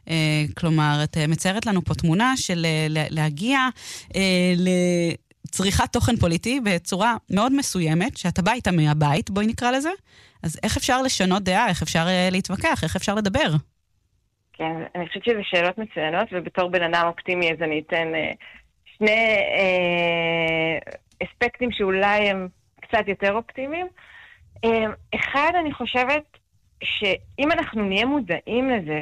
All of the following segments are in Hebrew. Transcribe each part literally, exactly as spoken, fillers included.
כלומר, את מציירת לנו פה תמונה של להגיע לצריכת תוכן פוליטי בצורה מאוד מסוימת, שאתה בא איתה מהבית, בואי נקרא לזה. אז איך אפשר לשנות דעה? איך אפשר להתווכח? איך אפשר לדבר? כן, אני חושבת שזה שאלות מצוינות, ובתור בן אדם אופטימי, אז אני אתן שני אספקטים שאולי הם קצת יותר אופטימיים. אחד, אני חושבת שאם אנחנו נהיה מודעים לזה,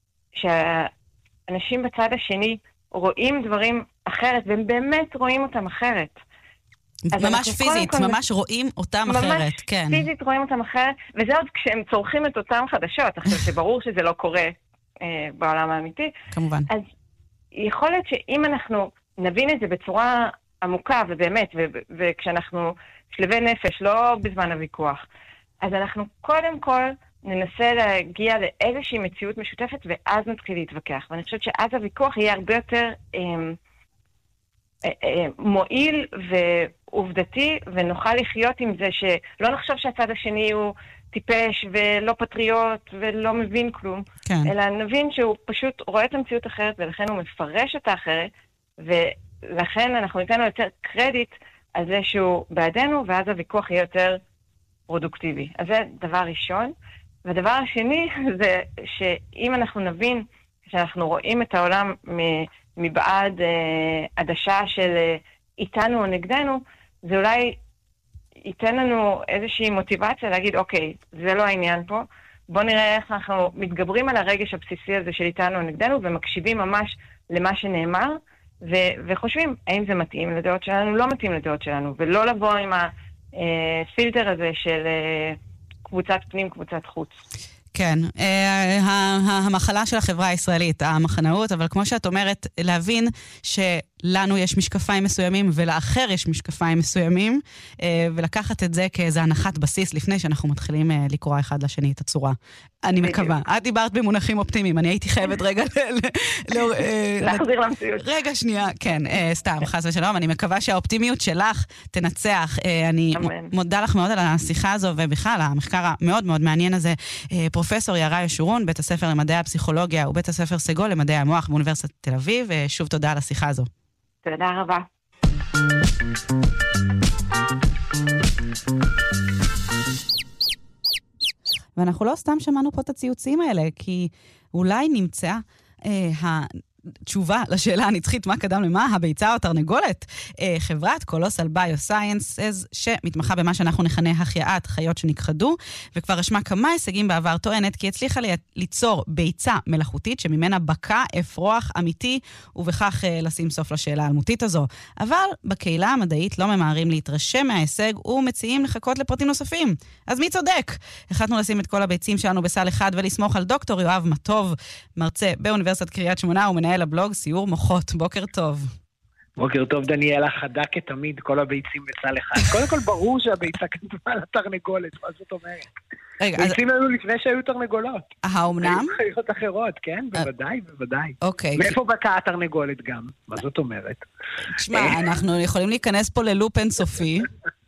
שהאנשים בצד השני רואים דברים אחרת, והם באמת רואים אותם אחרת. ממש פיזית, ממש רואים אותם אחרת, כן. ממש פיזית רואים אותם אחרת, וזה עוד כשהם צורכים את אותם חדשות, עכשיו שברור שזה לא קורה בעולם האמיתי. כמובן. אז יכול להיות שאם אנחנו נבין את זה בצורה עמוקה, ובאמת, וכשאנחנו שלבי נפש, לא בזמן הוויכוח, אז אנחנו קודם כל ננסה להגיע לאיזושהי מציאות משותפת, ואז נתחיל להתווכח. ואני חושבת שאז הוויכוח יהיה הרבה יותר אה, אה, אה, מועיל ועובדתי, ונוכל לחיות עם זה שלא נחשוב שהצד השני הוא טיפש ולא פטריוט ולא מבין כלום, כן. אלא נבין שהוא פשוט רואה את המציאות אחרת, ולכן הוא מפרש אותה אחרת, ולכן אנחנו ניתן לו יותר קרדיט על זה שהוא בעדנו, ואז הוויכוח יהיה יותר פרודוקטיבי. אז זה דבר ראשון. והדבר השני זה שאם אנחנו נבין שאנחנו רואים את העולם מבעד אה, עדשה של אה, איתנו או נגדנו, זה אולי ייתן לנו איזושהי מוטיבציה להגיד, אוקיי, זה לא העניין פה, בוא נראה איך אנחנו מתגברים על הרגש הבסיסי הזה של איתנו או נגדנו, ומקשיבים ממש למה שנאמר, ו- וחושבים האם זה מתאים לדעות שלנו, לא מתאים לדעות שלנו, ולא לבוא עם הפילטר הזה של אה, קבוצת פנים, קבוצת חוץ. כן, המחלה של החברה הישראלית, המחנאות, אבל כמו שאת אומרת, להבין שלנו יש משקפיים מסוימים ולאחר יש משקפיים מסוימים, ולקחת את זה כאיזו הנחת בסיס לפני שאנחנו מתחילים לקרוא אחד לשני את הצורה. אני מקווה. את דיברת במונחים אופטימיים, אני הייתי חייבת רגע להחזיר למציאות. רגע שנייה, כן, סתם, חס ושלום, אני מקווה שהאופטימיות שלך תנצח. אני מודה לך מאוד על השיחה הזו, ובכלל, המחקר המאוד מאוד מעניין הזה, פרופסור יערה ישורון, בית הספר למדעי הפסיכולוגיה ובית הספר סגול למדעי המוח באוניברסיטת תל אביב, ושוב תודה על השיחה הזו. תודה רבה. ואנחנו לא סתם שמענו פה את הציוצים האלה, כי אולי נמצאה אה, התשובה לשאלה הנצחית, מה קדם למה, הביצה או תרנגולת. אה, חברת קולוסל ביו-סיינסס, שמתמחה במה שאנחנו נכנה החייאת חיות שנכחדו, וכבר רשמה כמה הישגים בעבר, טוענת כי הצליחה ליצור ביצה מלאכותית, שממנה בקע אפרוח אמיתי, ובכך אה, לשים סוף לשאלה האלמותית הזו. אבל בקהילה המדעית לא ממהרים להתרשם מההישג, ומציעים לחכות לפרטים נוספים. אז מי צודק? החלטנו לשים את כל הביצים שלנו בסל אחד, ולסמוך על דוקטור יואב מטוב, מרצה באוניברסיטת קריית שמונה, ומנהל הבלוג סיור מוחות. בוקר טוב. בוקר טוב, דניאלה, חדה כתמיד, כל הביצים בסל אחד. קודם כל ברור שהביצה כתובה לתרנגולת, מה זאת אומרת? ביצים לנו לפני שהיו תרנגולות. האומנם? היו חיות אחרות, כן, בוודאי, בוודאי. אוקיי. מאיפה בקעה התרנגולת גם? מה זאת אומרת? תשמע, אנחנו יכולים להיכנס פה ללופ אינסופי,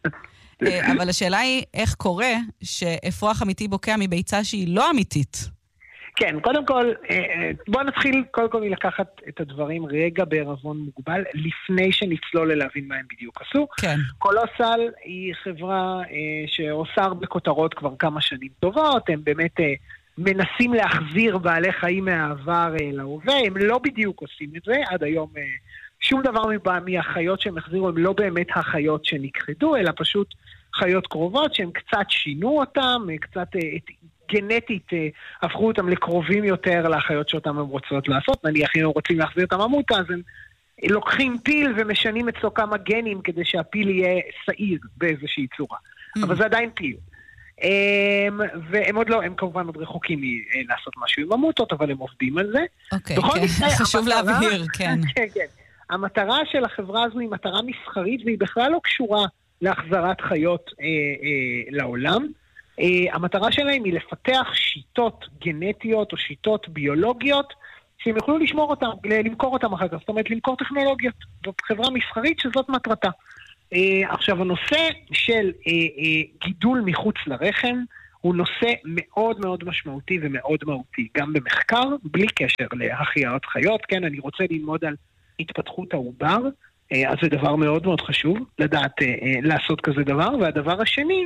אבל השאלה היא איך קורה שאפרוח אמיתי בוקע מביצה שהיא לא אמיתית. כן, קודם כל, בואו נתחיל קודם כל מלקחת את הדברים רגע בערבון מוגבל, לפני שנצלול ללהבין מה הם בדיוק עשו. כן. קולוסל היא חברה שעושה הרבה כותרות כבר כמה שנים טובות, הם באמת מנסים להחזיר בעלי חיים מהעבר להווה, הם לא בדיוק עושים את זה, עד היום שום דבר מהחיות שהם החזירו הם לא באמת החיות שנכחדו, אלא פשוט חיות קרובות שהם קצת שינו אותם, קצת גנטית הפכו אותם לקרובים יותר לחיות שאותם הם רוצות לעשות. נניח אם הם רוצים להחזיר את הממותה, אז הם לוקחים פיל ומשנים אצלו כמה גנים כדי שהפיל יהיה שעיר באיזושהי צורה. Mm. אבל זה עדיין פיל. והם עוד לא, הם כמובן עוד רחוקים לעשות משהו עם ממוטות, אבל הם עובדים על זה. אוקיי, כן. חשוב להבהיר, כן. כן, כן. המטרה של החברה הזו היא מטרה מסחרית, והיא בכלל לא קשורה להחזרת חיות אה, אה, לעולם. Uh, המטרה שלהם היא לפתח שיטות גנטיות או שיטות ביולוגיות שהם יוכלו לשמור אותם, למכור אותם אחר כך, זאת אומרת למכור טכנולוגיות. זאת חברה מסחרית שזאת מטרתה. Uh, עכשיו הנושא של uh, uh, גידול מחוץ לרחם הוא נושא מאוד מאוד משמעותי ומאוד מהותי, גם במחקר, בלי קשר להחייאת חיות, כן, אני רוצה ללמוד על התפתחות העובר, אז זה דבר מאוד מאוד חשוב, לדעת לעשות כזה דבר, והדבר השני,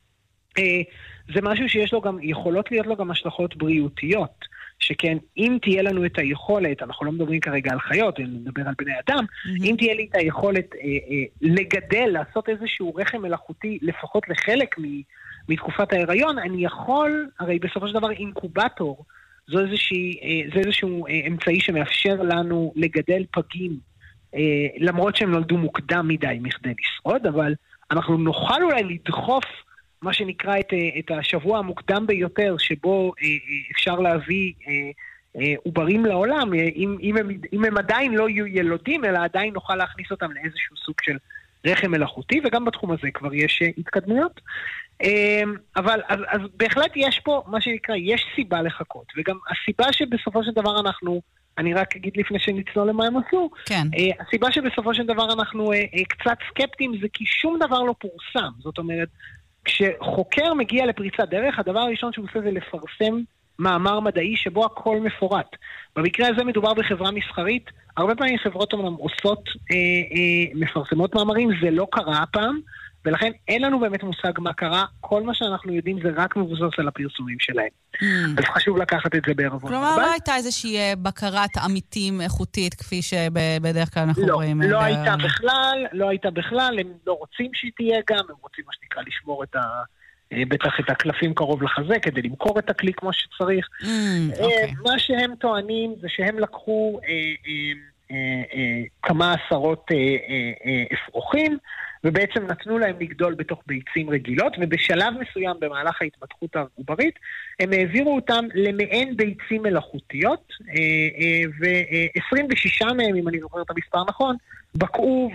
זה משהו שיש לו גם, יכולות להיות לו גם השלכות בריאותיות, שכן, אם תהיה לנו את היכולת, אנחנו לא מדברים כרגע על חיות, אני מדבר על בני אדם, mm-hmm. אם תהיה לי את היכולת אה, אה, לגדל, לעשות איזשהו רחם מלאכותי, לפחות לחלק מ, מתקופת ההיריון, אני יכול, הרי בסופו של דבר אינקובטור, זו איזושהי, אה, זה איזשהו אה, אמצעי שמאפשר לנו לגדל פגים, אה, למרות שהם נולדו מוקדם מדי מכדי לשרוד, אבל אנחנו נוכל אולי לדחוף מה שנקרא את, את השבוע המוקדם ביותר, שבו אה, אפשר להביא אה, אה, עוברים לעולם, אם, אם, הם, אם הם עדיין לא יהיו ילודים, אלא עדיין נוכל להכניס אותם לאיזשהו סוג של רחם מלאכותי, וגם בתחום הזה כבר יש אה, התקדמויות. אה, אבל אז, אז בהחלט יש פה, מה שנקרא, יש סיבה לחכות, וגם הסיבה שבסופו של דבר אנחנו, אני רק אגיד לפני שנצלול למה הם עשו, כן. אה, הסיבה שבסופו של דבר אנחנו אה, אה, קצת סקפטיים, זה כי שום דבר לא פורסם, זאת אומרת, כשחוקר מגיע לפריצת דרך, הדבר הראשון שהוא עושה זה לפרסם מאמר מדעי שבו הכל מפורט. במקרה הזה מדובר בחברה מסחרית, הרבה פעמים חברות אומנם עושות, אה, אה, מפרסמות מאמרים, זה לא קרה הפעם, ולכן אין לנו באמת מושג מה קרה, כל מה שאנחנו יודעים זה רק מבוסס על הפרסומים שלהם. Mm. אז חשוב לקחת את זה בערבון. כלומר, לא הייתה איזושהי בקרת עמיתים איכותית, כפי שבדרך כלל אנחנו לא, רואים. לא, לא הייתה בכלל, לא הייתה בכלל, הם לא רוצים שהיא תהיה גם, הם רוצים מה שנקרא לשמור את ה... בטח את הקלפים קרוב לחזה, כדי למכור את הכלי כמו שצריך. Mm, okay. מה שהם טוענים זה שהם לקחו אה, אה, אה, אה, כמה עשרות אה, אה, אה, אפרוחים, ובעצם נתנו להם לגדול בתוך ביצים רגילות, ובשלב מסוים במהלך ההתפתחות העוברית, הם העבירו אותם למעין ביצים מלאכותיות, ו-עשרים ושש מהם, אם אני זוכר את המספר נכון, בקעו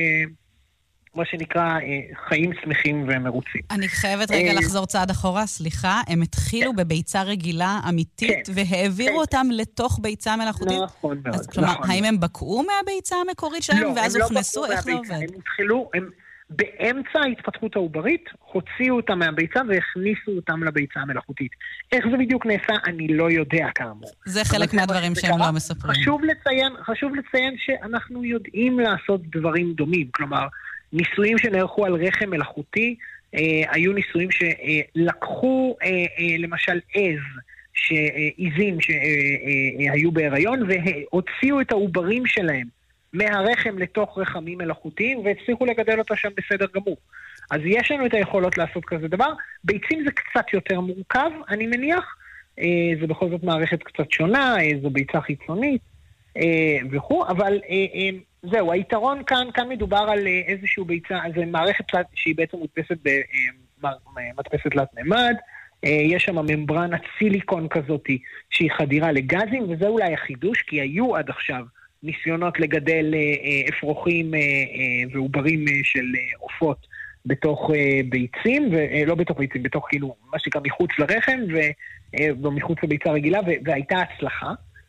ומה שנקרא חיים שמחים ומרוצים. אני חייבת רגע לחזור צעד אחורה, סליחה, הם התחילו בביצה רגילה אמיתית, והעבירו אותם לתוך ביצה מלאכותית? נכון מאוד. אז כלומר, האם הם בקעו מהביצה המקורית שלהם, ואז הוכנסו? איך זה עובד? הם התחילו, הם באמצע ההתפתחות העוברית, הוציאו אותם מהביצה והכניסו אותם לביצה המלאכותית. איך זה בדיוק נעשה, אני לא יודע כאמור. זה חלק מהדברים שהם לא מספרים. חשוב לציין, חשוב לציין שאנחנו יודעים לעשות דברים דומים, כלומר, ניסויים שנערכו על רחם מלאכותי, אה, היו ניסויים שלקחו אה, אה, למשל עז, שעיזים שהיו בהיריון, והוציאו את העוברים שלהם מהרחם לתוך רחמים מלאכותיים, והצליחו לגדל אותה שם בסדר גמור. אז יש לנו את היכולות לעשות כזה דבר. ביצים זה קצת יותר מורכב, אני מניח. אה, זה בכל זאת מערכת קצת שונה, אה, זו ביצה חיצונית אה, וכו', אבל אה, אה, זהו, היתרון כאן, כאן מדובר על אה, איזשהו ביצה, זה מערכת שהיא בעצם מודפסת במדפסת תלת ממד, אה, יש שם ממברנת סיליקון כזאת שהיא חדירה לגזים, וזה אולי החידוש, כי היו עד עכשיו ניסיונות לגדל אפרוחים ועוברים של עופות בתוך ביצים, ולא בתוך ביצים, בתוך כאילו מה שנקרא מחוץ לרחם, ומחוץ לביצה רגילה, והייתה הצלחה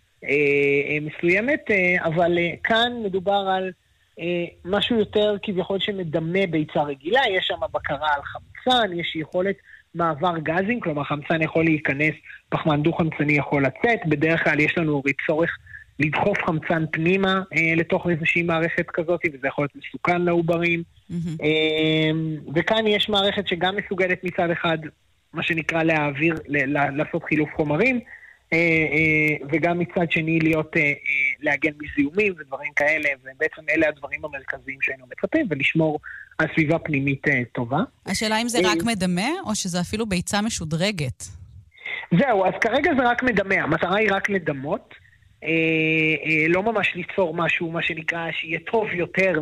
מסוימת, אבל כאן מדובר על משהו יותר כביכול שמדמה ביצה רגילה, יש שם בקרה על חמצן, יש יכולת מעבר גזים, כלומר חמצן יכול להיכנס, פחמן דו-חמצני יכול לצאת, בדרך כלל יש לנו צורך לדחוף חמצן פנימה אה, לתוך איזושהי מערכת כזאת, וזה יכול להיות מסוכן לעוברים. Mm-hmm. אה, וכאן יש מערכת שגם מסוגלת מצד אחד, מה שנקרא להעביר, ל- ל- לעשות חילוף חומרים, אה, אה, וגם מצד שני להיות, אה, אה, להגן מזיהומים ודברים כאלה, ובעצם אלה הדברים המרכזיים שהיינו מצפים, ולשמור על סביבה פנימית אה, טובה. השאלה אם זה אה, רק מדמה, או שזה אפילו ביצה משודרגת? זהו, אז כרגע זה רק מדמה, המטרה היא רק לדמות, אה, אה, לא ממש ליצור משהו, מה שנקרא, שיהיה טוב יותר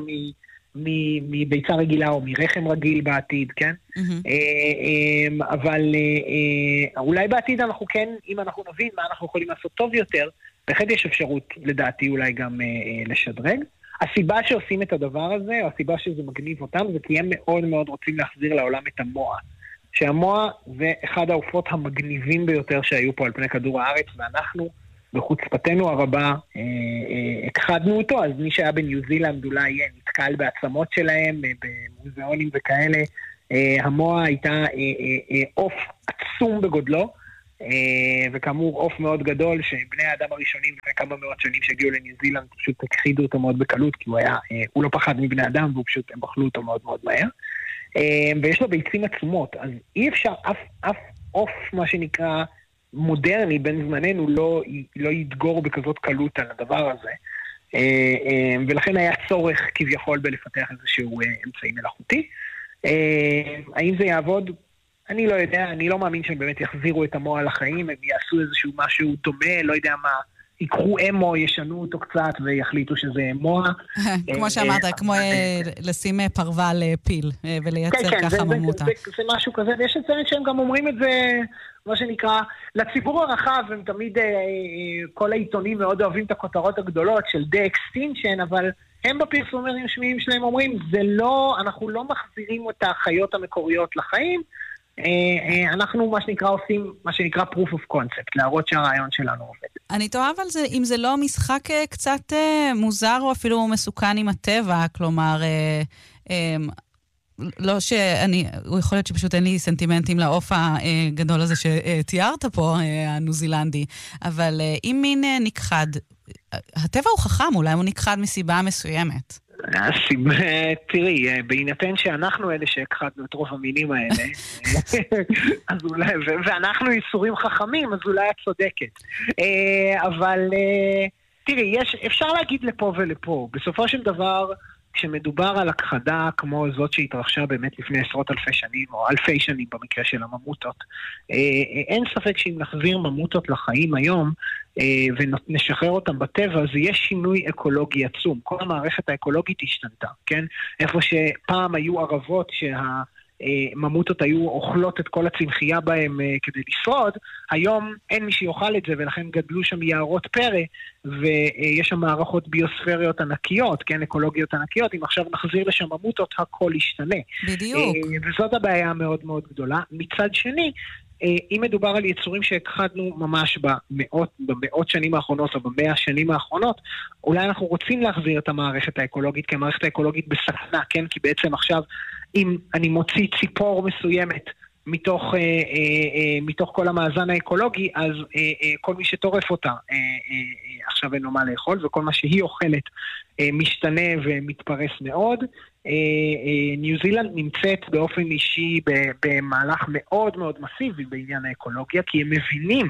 מביצה רגילה או מרחם רגיל בעתיד, כן? Mm-hmm. אה, אה, אבל אה, אולי בעתיד אנחנו כן, אם אנחנו נבין מה אנחנו יכולים לעשות טוב יותר, בהחלט יש אפשרות לדעתי אולי גם אה, אה, לשדרג. הסיבה שעושים את הדבר הזה, או הסיבה שזה מגניב אותם, זה כי הם מאוד מאוד רוצים להחזיר לעולם את המוע. שהמוע זה אחד העופות המגניבים ביותר שהיו פה על פני כדור הארץ, ואנחנו בחוצפתנו הרבה אה, אה, הכחדנו אותו, אז מי שהיה בניו זילנד אולי נתקל בעצמות שלהם, במוזיאונים וכאלה, המוע הייתה עוף עצום בגודלו, וכאמור עוף מאוד גדול, שבני האדם הראשונים לפני כמה מאות שנים שהגיעו לניו זילנד פשוט הכחידו אותו מאוד בקלות, כי הוא היה, הוא לא פחד מבני אדם, והוא פשוט, הם בחלו אותו מאוד מאוד מהר. ויש לו ביצים עצומות, אז אי אפשר, אף, אף עוף, מה שנקרא, מודרני בין זמננו, לא, לא ידגור בכזאת קלות על הדבר הזה. ולכן היה צורך כביכול בלפתח איזשהו אמצעי מלאכותי. האם זה יעבוד? אני לא יודע, אני לא מאמין שהם באמת יחזירו את המוע לחיים, הם יעשו איזשהו משהו דומה, לא יודע מה, ייקחו אמו, ישנו אותו קצת ויחליטו שזה מוע. כמו שאמרת, כמו לשים פרווה על פיל ולייצר ככה ממותה. זה משהו כזה, ויש לציין שהם גם אומרים את זה, מה שנקרא, לציבור הרחב, הם תמיד, כל העיתונים מאוד אוהבים את הכותרות הגדולות של The Extinction, אבל הם בפרסומים שמיים שלהם אומרים, זה לא, אנחנו לא מחזירים את החיות המקוריות לחיים, אנחנו מה שנקרא עושים, מה שנקרא proof of concept, להראות שהרעיון שלנו עובד. אני תוהב על זה, אם זה לא משחק קצת מוזר או אפילו מסוכן עם הטבע, כלומר, לא שאני, הוא יכול להיות שפשוט אין לי סנטימנטים לעוף הגדול הזה שתיארת פה, הניו זילנדי, אבל אם מין נכחד, הטבע הוא חכם, אולי הוא נכחד מסיבה מסוימת. תראי, בהינתן שאנחנו אלה שהכחדנו את רוב המינים האלה, אז אולי, ואנחנו ייסורים חכמים, אז אולי את צודקת. אבל תראי, אפשר להגיד לפה ולפה. בסופו של דבר, כשמדובר על הכחדה כמו זאת שהתרחשה באמת לפני עשרות אלפי שנים, או אלפי שנים במקרה של הממוטות, אין ספק שאם נחזיר ממוטות לחיים היום, ונשחרר אותם בטבע, אז יש שינוי אקולוגי עצום. כל המערכת האקולוגית השתנתה, כן? איפה שפעם היו ערבות שה... ממוטות היו אוכלות את כל הצמחייה בהם כדי לשרוד, היום אין מי שיוכל את זה, ולכן גדלו שם יערות פרא, ויש שם מערכות ביוספריות ענקיות, כן, אקולוגיות ענקיות, אם עכשיו נחזיר לשם ממוטות, הכל ישתנה. בדיוק. וזאת הבעיה המאוד מאוד גדולה. מצד שני, אם מדובר על יצורים שהכחדנו ממש במאות, במאות שנים האחרונות, או במאה השנים האחרונות, אולי אנחנו רוצים להחזיר את המערכת האקולוגית, כי המערכת האקולוגית בסכנה, כן, כי בעצם עכשיו, אם אני מוציא ציפור מסוימת מתוך, אה, אה, אה, מתוך כל המאזן האקולוגי, אז אה, אה, כל מי שטורף אותה אה, אה, עכשיו אין לו מה לאכול, וכל מה שהיא אוכלת אה, משתנה ומתפרס מאוד. אה, אה, ניו זילנד נמצאת באופן אישי במהלך מאוד מאוד מסיבי בעניין האקולוגיה, כי הם מבינים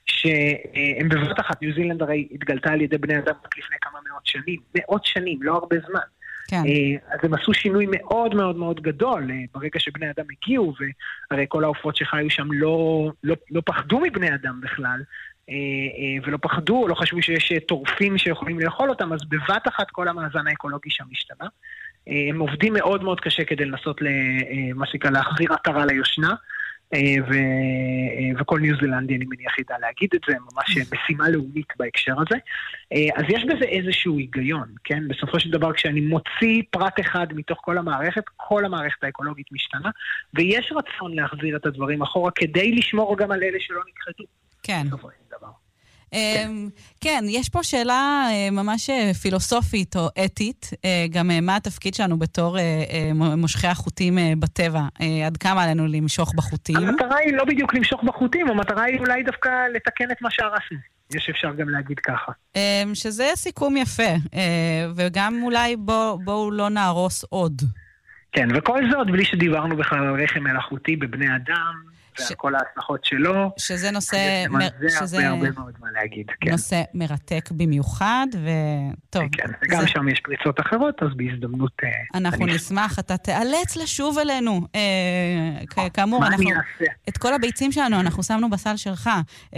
שהם בבת אחת, ניו זילנד הרי התגלתה על ידי בני אדם לפני כמה מאות שנים, מאות שנים, לא הרבה זמן. כן. אז הם עשו שינוי מאוד מאוד מאוד גדול ברגע שבני אדם הגיעו, והרי כל העופות שחיו שם לא, לא, לא פחדו מבני אדם בכלל, ולא פחדו, לא חשבו שיש טורפים שיכולים לאכול אותם, אז בבת אחת כל המאזן האקולוגי שם השתנה. הם עובדים מאוד מאוד קשה כדי לנסות מה שנקרא להחזיר עטרה ליושנה, ו... וכל ניו זילנדי אני מניח ידע להגיד את זה, ממש משימה לאומית בהקשר הזה. אז יש בזה איזשהו היגיון, כן? בסופו של דבר כשאני מוציא פרט אחד מתוך כל המערכת, כל המערכת האקולוגית משתנה, ויש רצון להחזיר את הדברים אחורה כדי לשמור גם על אלה שלא נכחדו. כן. בסופו של דבר. כן. כן, יש פה שאלה ממש פילוסופית או אתית, גם מה התפקיד שלנו בתור מושכי החוטים בטבע, עד כמה עלינו למשוך בחוטים? המטרה היא לא בדיוק למשוך בחוטים, המטרה היא אולי דווקא לתקן את מה שהרסנו. יש אפשר גם להגיד ככה. שזה סיכום יפה, וגם אולי בואו לא נהרוס עוד. כן, וכל זאת בלי שדיברנו בכלל על רחם מלאכותי בבני אדם, ועל כל ההצלחות שלו. שזה נושא... שזה הרבה מאוד מה להגיד. נושא מרתק במיוחד, וטוב. כן, וגם שם יש פריצות אחרות, אז בהזדמנות... אנחנו נשמח, אתה תיאלץ לשוב אלינו. כאמור, אנחנו... את כל הביצים שלנו, אנחנו שמנו בסל שלך.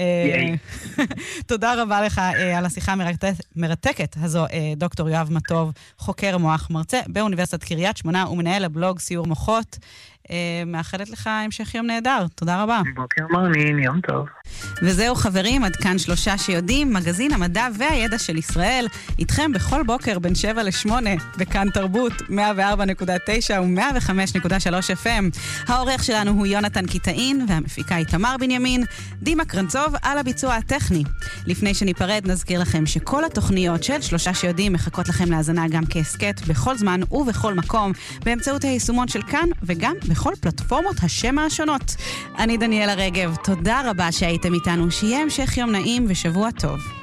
תודה רבה לך על השיחה המרתקת הזו, דוקטור יואב מטוב, חוקר מוח מרצה באוניברסיטת קריית שמונה, ומנהל הבלוג סיור מוחות. מאחלת לך המשך יום נהדר. תודה רבה. בוקר מרנין, יום טוב. וזהו חברים, עד כאן שלושה שיודעים, מגזין המדע והידע של ישראל, איתכם בכל בוקר בין שבע לשמונה, בכאן תרבות, מאה וארבע נקודה תשע ו-מאה וחמש נקודה שלוש אף אם. העורך שלנו הוא יונתן קיטאין, והמפיקה היא תמר בנימין, דימה קרנצוב על הביצוע הטכני. לפני שניפרד, נזכיר לכם שכל התוכניות של שלושה שיודעים מחכות לכם להאזנה גם כעסקט, בכל זמן ובכל מקום, באמצעות היישומון של כאן וגם בכל בכל פלטפורמות השמע השונות. אני דניאלה רגב, תודה רבה שהייתם איתנו, שיהיה המשך יום נעים ושבוע טוב.